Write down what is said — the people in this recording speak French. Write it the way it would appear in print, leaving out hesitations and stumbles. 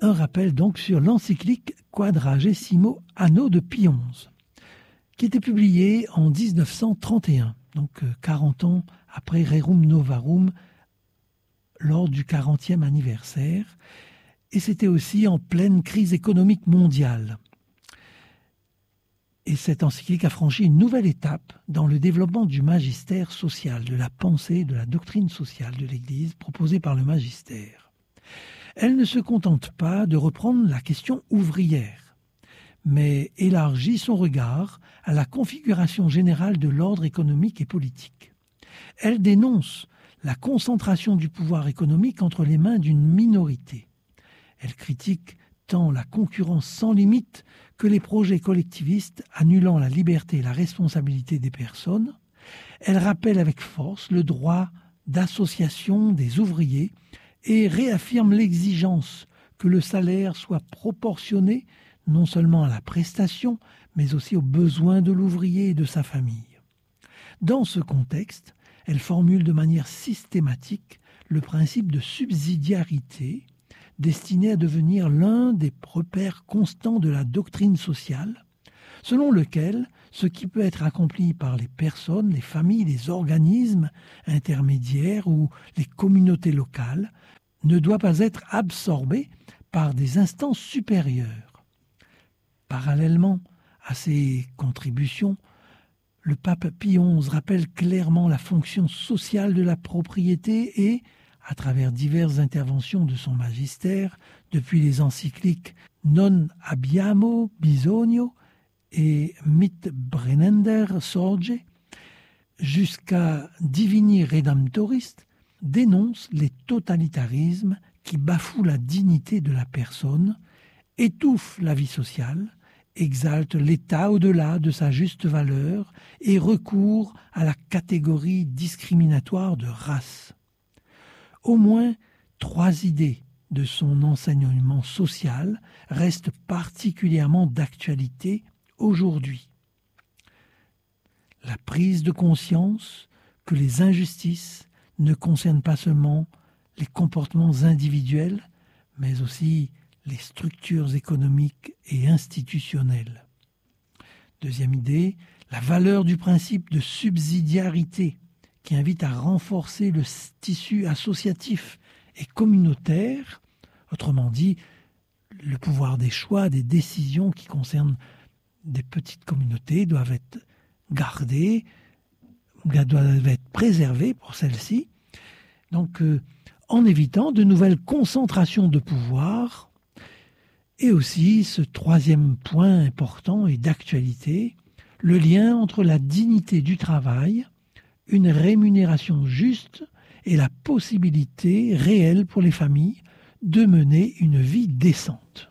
Un rappel donc sur l'encyclique Quadragesimo Anno de Pie XI, qui était publiée en 1931, donc 40 ans après Rerum Novarum, lors du 40e anniversaire, et c'était aussi en pleine crise économique mondiale. Et cette encyclique a franchi une nouvelle étape dans le développement du magistère social, de la pensée, de la doctrine sociale de l'Église proposée par le magistère. Elle ne se contente pas de reprendre la question ouvrière, mais élargit son regard à la configuration générale de l'ordre économique et politique. Elle dénonce la concentration du pouvoir économique entre les mains d'une minorité. Elle critique tant la concurrence sans limite que les projets collectivistes annulant la liberté et la responsabilité des personnes. Elle rappelle avec force le droit d'association des ouvriers et réaffirme l'exigence que le salaire soit proportionné non seulement à la prestation, mais aussi aux besoins de l'ouvrier et de sa famille. Dans ce contexte, elle formule de manière systématique le principe de subsidiarité, destiné à devenir l'un des repères constants de la doctrine sociale, selon lequel ce qui peut être accompli par les personnes, les familles, les organismes intermédiaires ou les communautés locales ne doit pas être absorbé par des instances supérieures. Parallèlement à ces contributions, le pape Pie XI rappelle clairement la fonction sociale de la propriété et, à travers diverses interventions de son magistère, depuis les encycliques Non abbiamo bisogno et Mit brennender sorge, jusqu'à Divini Redemptoris, dénonce les totalitarismes qui bafouent la dignité de la personne, étouffent la vie sociale, exalte l'État au-delà de sa juste valeur et recourt à la catégorie discriminatoire de race. Au moins 3 idées de son enseignement social restent particulièrement d'actualité aujourd'hui. La prise de conscience que les injustices ne concernent pas seulement les comportements individuels, mais aussi les structures économiques et institutionnelles. Deuxième idée, la valeur du principe de subsidiarité qui invite à renforcer le tissu associatif et communautaire, autrement dit, le pouvoir des choix, des décisions qui concernent des petites communautés doivent être gardées, doivent être préservées pour celles-ci, donc en évitant de nouvelles concentrations de pouvoir. Et aussi, ce 3e point important et d'actualité, le lien entre la dignité du travail, une rémunération juste et la possibilité réelle pour les familles de mener une vie décente.